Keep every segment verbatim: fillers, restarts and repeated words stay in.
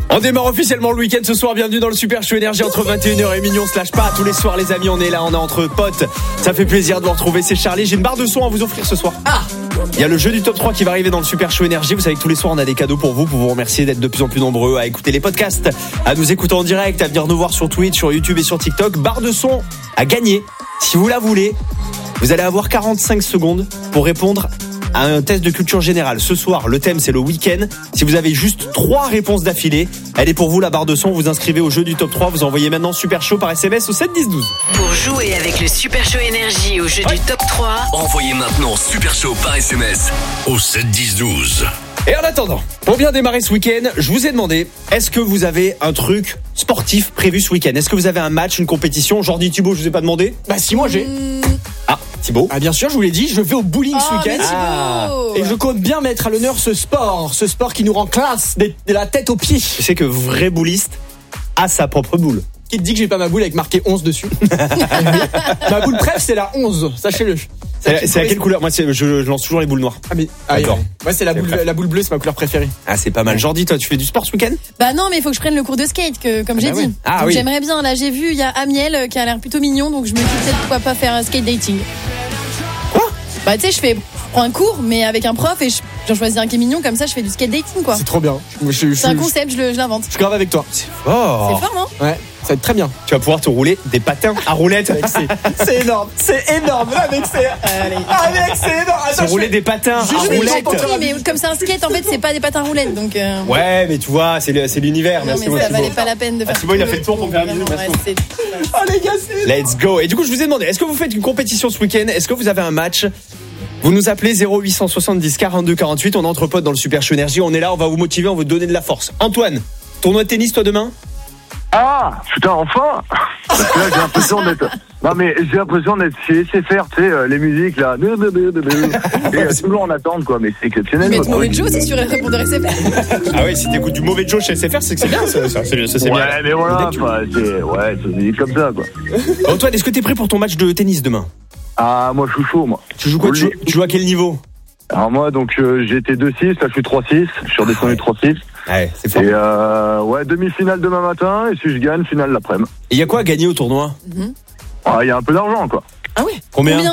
On démarre officiellement le week-end ce soir. Bienvenue dans le Super Show Énergie entre vingt et une heures et minuit. On se lâche pas tous les soirs, les amis. On est là, on est entre potes. Ça fait plaisir de vous retrouver. C'est Charlie. J'ai une barre de son à vous offrir ce soir. Ah, il y a le jeu du top trois qui va arriver dans le Super Show Énergie. Vous savez que tous les soirs, on a des cadeaux pour vous, pour vous remercier d'être de plus en plus nombreux à écouter les podcasts, à nous écouter en direct, à venir nous voir sur Twitch, sur YouTube et sur TikTok. Barre de son à gagner. Si vous la voulez, vous allez avoir quarante-cinq secondes pour répondre à un test de culture générale. Ce soir, le thème c'est le week-end. Si vous avez juste trois réponses d'affilée, elle est pour vous, la barre de son. Vous inscrivez au jeu du top trois. Vous envoyez maintenant Super Show par S M S au sept dix douze. Pour jouer avec le Super Show Énergie au jeu ouais. du top trois, envoyez maintenant Super Show par S M S au sept dix douze. Et en attendant, pour bien démarrer ce week-end, je vous ai demandé, est-ce que vous avez un truc sportif prévu ce week-end? Est-ce que vous avez un match, une compétition? Jordi, Thibaut, je vous ai pas demandé. Bah si, moi j'ai. Mmh. Ah, Thibaut. Ah bien sûr, je vous l'ai dit, je vais au bowling oh, ce week-end. Ah. Et je compte bien mettre à l'honneur ce sport, ce sport qui nous rend classe de la tête aux pieds. Tu sais que vrai bouliste a sa propre boule. Qui te dit que j'ai pas ma boule avec marqué onze dessus? Ma boule préf, c'est la onze, sachez-le. C'est, c'est à quelle couleur? Moi, c'est, je, je lance toujours les boules noires. Ah mais ah, d'accord. Moi, c'est la boule, la boule bleue, c'est ma couleur préférée. Ah, c'est pas mal. Jordi, toi, tu fais du sport ce week-end? Bah non, mais il faut que je prenne le cours de skate, que, comme ah j'ai bah dit. Oui. Ah donc oui. J'aimerais bien. Là, j'ai vu, il y a Amiel qui a l'air plutôt mignon, donc je me dis peut-être pourquoi pas faire un skate dating. Quoi? Bah tu sais, je fais, je prends un cours, mais avec un prof et je, j'en choisis un qui est mignon, comme ça, je fais du skate dating, quoi. C'est trop bien. Je, je, je, c'est un concept, je, le, je l'invente. Je suis grave avec toi. C'est fort. C'est fort, non? Ouais. Ça va être très bien. Tu vas pouvoir te rouler des patins à roulettes. Mec, c'est, c'est énorme, c'est énorme. Là, mec, c'est. Allez. Ah, mec, c'est énorme. Attends, se rouler fais... des patins Juste à roulettes. Oui, mais comme c'est un skate, en fait, c'est pas des patins roulettes, donc. Euh... Ouais, mais tu vois, c'est, le, c'est l'univers. Non, mais ça valait pas la peine de faire. Ah, Thibaut, il a fait le tour pour me faire un bisou. Oh les gars, c'est. Let's go. Et du coup, je vous ai demandé, est-ce que vous faites une compétition ce week-end? Est-ce que vous avez un match? Vous nous appelez zéro huit cent soixante-dix quarante-deux quarante-huit. On est entre potes dans le Super Show Énergie. On est là, on va vous motiver, on va vous donner de la force. Antoine, tournoi de tennis toi demain? Ah, putain, enfin! Parce que là, j'ai l'impression d'être. Non, mais j'ai l'impression d'être chez S F R, tu sais, euh, les musiques, là. Et euh, toujours en attente, quoi, mais c'est exceptionnel. Mais tu mauvais Joe, c'est sur le répondeur S F R. Ah oui, si t'écoutes du mauvais Joe chez S F R, c'est que c'est bien, ça, ça, c'est, ça, c'est ouais, bien. Ouais, mais voilà, bah, c'est, ouais, c'est comme ça, quoi. Antoine, est-ce que t'es prêt pour ton match de tennis demain? Ah, moi, je suis chaud, moi. Tu joues quoi? Tu, tu joues à quel niveau? Alors, moi, donc, euh, j'ai été deux six, là, je suis trois six. Je suis redescendu trois six. Ouais, c'est fort. Et euh, ouais, demi-finale demain matin, et si je gagne, finale l'après-midi. Et il y a quoi à gagner au tournoi? mm-hmm. Ah, il y a un peu d'argent, quoi. Ah ouais? Combien? Combien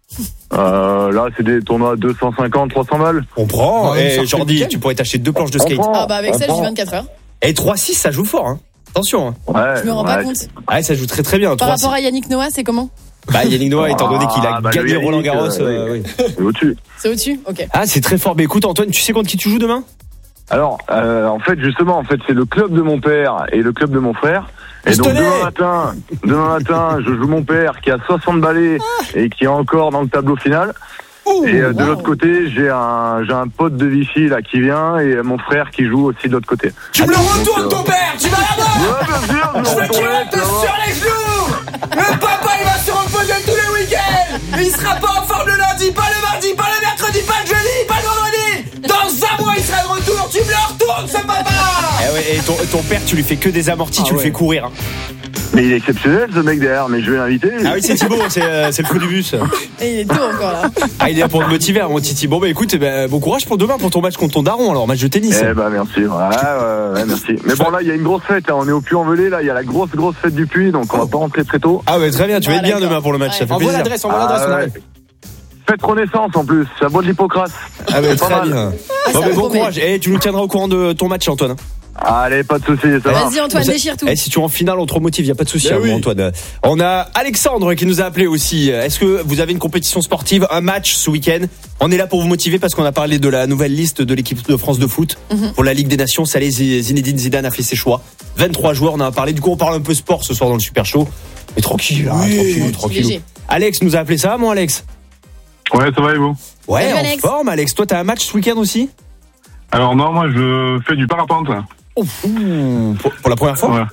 euh, Là, c'est des tournois à deux cent cinquante, trois cents balles. On prend. Ouais, et Jordi, tu pourrais t'acheter deux planches de skate. Ah bah avec ça, j'ai vingt-quatre heures. Et trois six, ça joue fort, hein. Attention. Hein. Ouais. Je me rends ouais. pas compte. Ouais, ça joue très très bien. Par rapport à Yannick Noah, c'est comment? Bah, Yannick Noah, étant donné qu'il a ah, bah, gagné Yannick, Roland Garros, euh, euh, oui. oui. C'est au-dessus. C'est au-dessus? Ok. Ah, c'est très fort. Mais écoute, Antoine, tu sais contre qui tu joues demain? Alors, euh, en fait, justement, en fait, c'est le club de mon père et le club de mon frère. Et donc demain matin, demain matin, je joue mon père qui a soixante balais et qui est encore dans le tableau final. Ouh, et euh, de wow. l'autre côté, j'ai un j'ai un pote de Vichy là qui vient et mon frère qui jout aussi de l'autre côté. Tu me le retournes euh... ton père, tu vas là-bas. Ouais, bien sûr. Je veux qu'il reste sur les genoux. Le papa, il va se reposer tous les week-ends. Il sera pas en forme le lundi, pas le mardi, pas le mercredi, pas le jeudi, pas le vendredi. Dans un mois, il sera de retour. Tu me le retournes, ce papa. Eh ouais, et ton, ton père, tu lui fais que des amortis, ah tu ouais. le fais courir. Hein. Mais il est exceptionnel ce mec derrière, mais je vais l'inviter. Ah oui, c'est Thibaut, c'est, euh, c'est le feu du bus. Et il est tôt encore là. Ah, il est là pour te motiver, mon Titi. Bon, bah écoute, bah, bon courage pour demain pour ton match contre ton daron, alors match de tennis. Eh bah merci, ouais, ouais, ouais, merci. Mais bon, là, il y a une grosse fête, là, on est au Puy-en-Velay, là, il y a la grosse, grosse fête du Puy, donc on va pas rentrer très tôt. Ah, ouais, très bien, tu vas être bien demain pour le match, ouais. Ça fait envoie plaisir. L'adresse, envoie l'adresse, ah, on ouais. arrive. Fête Renaissance en plus, c'est à Bois de l'Hippocrate. Ah, bah très mal. bien. Ah, bon, bah, bon promet. courage. Et tu nous tiendras au courant de ton match, Antoine. Allez, pas de soucis, ça va. Vas-y Antoine, déchire tout. Eh, si tu es en finale, on te remotive, y a pas de souci, Ben hein, oui. Antoine. On a Alexandre qui nous a appelé aussi. Est-ce que vous avez une compétition sportive, un match ce week-end? On est là pour vous motiver parce qu'on a parlé de la nouvelle liste de l'équipe de France de foot mm-hmm. pour la Ligue des Nations. Ça, Zinedine Zidane a fait ses choix. vingt-trois joueurs, on en a parlé. Du coup, on parle un peu sport ce soir dans le Super Show. Mais tranquille, hein, oui, tranquille, tranquille. Léger. Alex nous a appelé, ça va, mon Alex? Ouais, ça va et vous? Ouais, Salut, en Alex. forme, Alex. Toi, t'as un match ce week-end aussi? Alors non, moi je fais du parapente. Ouf. Pour, pour la première fois? Ouais.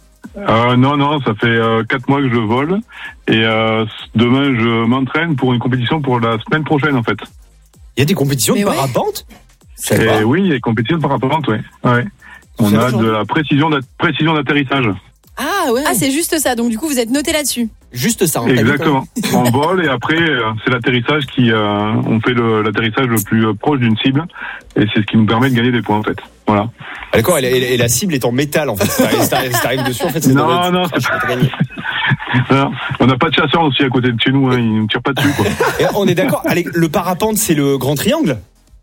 Euh, non, non, ça fait euh, quatre mois que je vole et euh, demain je m'entraîne pour une compétition pour la semaine prochaine en fait. Il y a des compétitions Mais de ouais. parapente? Et oui, il y a des compétitions de parapente, oui. Ouais. On a de la précision, d'a- précision d'atterrissage. Ah ouais. Ah, c'est juste ça. Donc du coup, vous êtes noté là-dessus. Juste ça. Exactement. On vole et après euh, c'est l'atterrissage qui, euh, on fait le, l'atterrissage le plus euh, proche d'une cible et c'est ce qui nous permet de gagner des points en fait. Voilà. Ah, d'accord, et la, et la cible est en métal en fait. Si t'arrives, si t'arrives, si t'arrives dessus, en fait, c'est Non, dans le- non, c'est pas gagné. Non, on n'a pas de chasseurs aussi à côté de chez nous, hein, ils ne tirent pas dessus, quoi. Et on est d'accord. Allez, le parapente, c'est le grand triangle.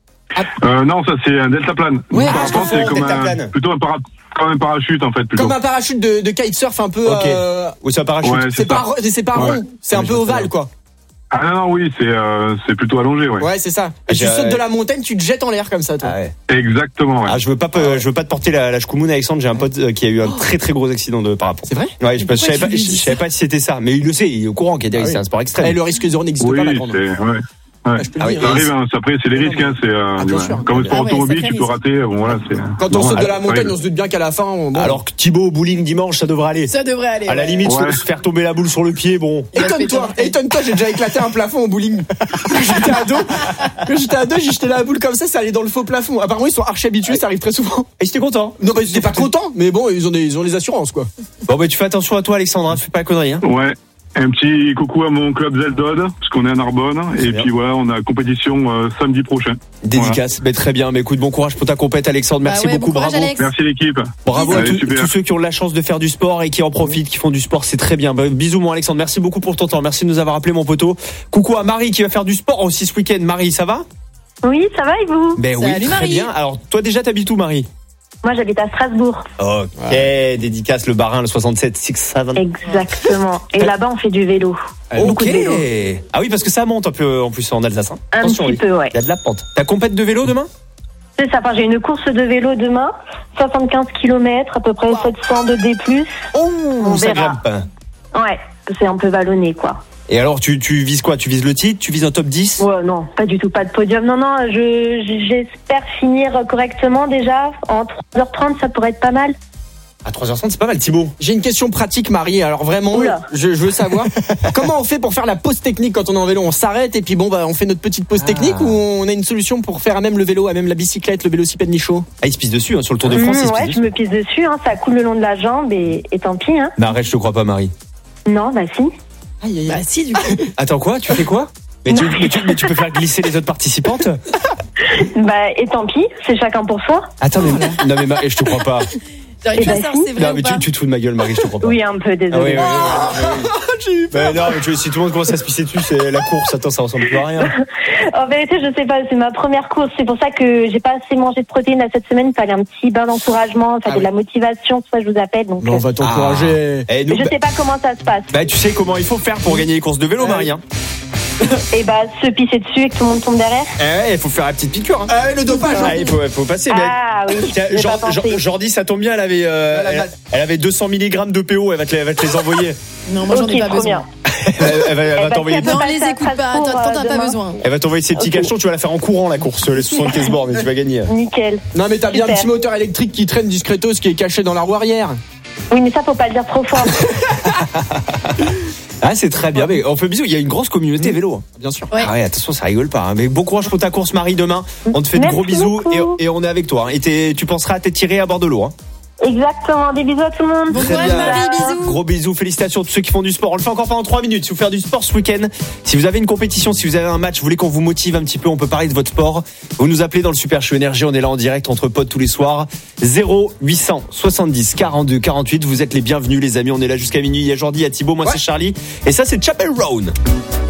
Euh, non, ça c'est un deltaplane. Ouais, Le ah, parapente, je c'est confonds, comme deltaplane. un, plutôt un, para, comme un parachute en fait. Plutôt. Comme un parachute de, de kitesurf un peu. Ok. euh, Ou c'est un parachute. Ouais, C'est pas, c'est pas Ouais. rond, c'est un Ouais, peu je vois ovale très quoi. Ah non, non, oui, c'est euh, c'est plutôt allongé, ouais. Ouais, c'est ça. Et tu J'ai- sautes de la montagne, tu te jettes en l'air comme ça, toi. Ah ouais. Exactement, ouais. Ah, je veux pas, je veux pas te porter la, la chkoumoune, Alexandre. J'ai un pote euh, qui a eu un très très gros accident de parapente. C'est vrai? Ouais, je, je savais pas, tu lui je, dis je savais pas si c'était ça, mais il le sait, il est au courant qu'il y a des risques, Ah oui. c'est un sport Et extrême. le risque zéro n'existe Oui, pas, la c'est, grande. ouais. ouais. Ah, je peux le Ah oui, dire. Ça et arrive, hein, c'est- après, c'est les risques, hein, c'est, euh, Ah, bien ouais. sûr. Comme au sport Ah ouais, automobile, sacré tu peux risque. rater, bon, voilà, c'est. Quand on Non, saute de alors, la montagne, ouais. on se doute bien qu'à la fin, on. bon. Alors que Thibaut au bowling dimanche, ça devrait aller. Ça devrait aller. À la ouais. limite, Ouais. se faire tomber la boule sur le pied, bon. Il va se péter Étonne-toi, un étonne-toi, j'ai déjà éclaté un plafond au bowling. Quand j'étais ado, quand j'étais ado, j'ai jeté la boule comme ça, ça allait dans le faux plafond. Apparemment, ils sont archi habitués, ça arrive très souvent. Et j'étais content. Non, bah, j'étais pas content, mais bon, ils ont des, ils ont les assurances, quoi. Bon, bah, tu fais attention à toi, Alexandre, hein, fais pas la connerie, hein. Ouais. Un petit coucou à mon club Zeldod, parce qu'on est à Narbonne. Très Et bien. puis voilà, on a compétition euh, samedi prochain. Dédicace. Mais très bien. Mais écoute, bon courage pour ta compète, Alexandre. Merci Bah ouais, beaucoup, bon courage, bravo. Alex. Merci l'équipe. Bravo à Allez, tous, super. tous ceux qui ont la chance de faire du sport et qui en profitent, qui font du sport, c'est très bien. Bah, bisous, mon Alexandre. Merci beaucoup pour ton temps. Merci de nous avoir appelé, mon poteau. Coucou à Marie qui va faire du sport aussi ce week-end. Marie, ça va? Oui, ça va et vous? Ben oui, Salut, très Marie. bien. Alors, toi déjà, t'habites où, Marie? Moi, j'habite à Strasbourg. Ok, dédicace le Barin, le soixante-sept six sept. Exactement. Et là-bas, on fait du vélo. Beaucoup Ok. de vélo. Ah oui, parce que ça monte un peu en plus en Alsace. Hein. Un Attention, petit oui. peu, ouais. Il y a de la pente. T'as compète de vélo demain? C'est ça. Enfin, j'ai une course de vélo demain. soixante-quinze kilomètres, à peu près sept cents de D plus. Oh, On ça verra. grimpe. Ouais, c'est un peu vallonné, quoi. Et alors, tu, tu vises quoi? Tu vises le titre? Tu vises un top dix? Ouais, non, pas du tout, pas de podium. Non, non, je, j'espère finir correctement déjà. En trois heures trente, ça pourrait être pas mal. À trois heures trente, c'est pas mal, Thibaut. J'ai une question pratique, Marie. Alors vraiment, Oula. je, je veux savoir comment on fait pour faire la pause technique quand on est en vélo. On s'arrête et puis bon, bah, on fait notre petite pause technique Ah. ou on a une solution pour faire à même le vélo, à même la bicyclette, le vélocipède Nichot. Ah, il se pisse dessus, hein, sur le Tour de France, Mmh, il se ouais, pisse je dessus. me pisse dessus, hein, ça coule le long de la jambe et, et tant pis. Hein. Mais arrête, je te crois pas, Marie. Non, bah si. Aïe, aïe, Bah aïe. si, du coup. Attends, quoi? Tu fais quoi? Mais tu, mais, tu, mais tu peux faire glisser les autres participantes? Bah, et tant pis, c'est chacun pour soi. Attends, mais, non, mais Marie, je te crois pas. J'arrive Eh pas à ben, savoir si c'est vrai Non, ou mais pas. tu, tu te fous de ma gueule, Marie, je te crois pas. Oui, un peu, Ah oui, désolé. oui, oui, oui, oui. Mais non, mais tu, si tout le monde commence à se pisser dessus, c'est la course. Attends, ça ressemble plus à rien. En vérité, je sais pas, c'est ma première course. C'est pour ça que j'ai pas assez mangé de protéines là, cette semaine. Il fallait un petit bain d'encouragement, il fallait Ah de la motivation. Tout ça, je vous appelle. Donc, Non, on euh, va t'encourager. Eh, nous, je bah, sais pas comment ça se passe. bah, tu sais comment il faut faire pour gagner les courses de vélo, Marie. Hein. Et bah, se pisser dessus et que tout le monde tombe derrière. Eh ouais, il faut faire la petite piqûre. Hein. Ah, le dopage. hein. Ah, il faut, il faut passer. mais- Ah oui, Tiens, j'ai Jor- pas Jor- pensé. Jordi, ça tombe bien, elle avait, euh, Elle a elle, mal. elle avait deux cents milligrammes de P O, elle va te, les- elle va te les envoyer. Non, moi j'en Ok, ai pas trop besoin. bien. Elle, elle va, elle va Eh ben, t'envoyer, tiens, Non, passer les à écoute pas. Strasbourg, Toi, t'en as euh, pas demain. besoin. elle va t'envoyer ses petits Ok. cachetons, tu vas la faire en courant, la course, les soixante-quinze bornes, et tu vas gagner. Nickel. Non, mais t'as bien un Super. petit moteur électrique qui traîne discretos qui est caché dans la roue arrière. Oui, mais ça, faut pas le dire trop fort. Ah, c'est très bien. Mais on fait bisous. Il y a une grosse communauté vélo. Bien sûr. Ouais. Ah ouais, attention, ça rigole pas. hein. Mais bon courage pour ta course, Marie, demain. On te fait de Merci gros bisous beaucoup. et, et on est avec toi. hein. Et t'es- tu penseras à t'étirer à bord de l'eau. Hein. Exactement. Des bisous à tout le monde. Bon Très courage, bien. Marie, bisous. Gros bisous, félicitations à tous ceux qui font du sport. On le fait encore pendant trois minutes. Si vous faites du sport ce week-end, si vous avez une compétition, si vous avez un match, vous voulez qu'on vous motive un petit peu, on peut parler de votre sport. Vous nous appelez dans le Super Show Énergie. On est là en direct entre potes tous les soirs. zéro huit soixante-dix quarante-deux quarante-huit. Vous êtes les bienvenus, les amis. On est là jusqu'à minuit. Il y a Jordi, il y a Thibaut, moi Ouais. c'est Charlie. Et ça, c'est Chapel Roan.